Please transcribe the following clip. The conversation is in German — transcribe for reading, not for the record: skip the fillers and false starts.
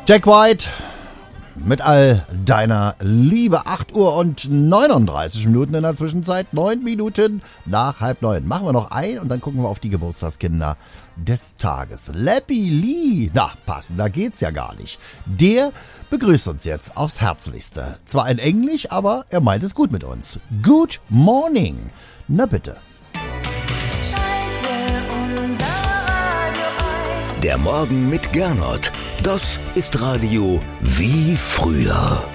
Jack White mit all deiner Liebe. 8 Uhr und 39 Minuten in der Zwischenzeit. 9 Minuten nach 8:30. Machen wir noch ein und dann gucken wir auf die Geburtstagskinder des Tages. Lappy Lee, na, passender geht's ja gar nicht. Der begrüßt uns jetzt aufs Herzlichste. Zwar in Englisch, aber er meint es gut mit uns. Good morning. Na bitte. Der Morgen mit Gernot. Das ist Radio wie früher.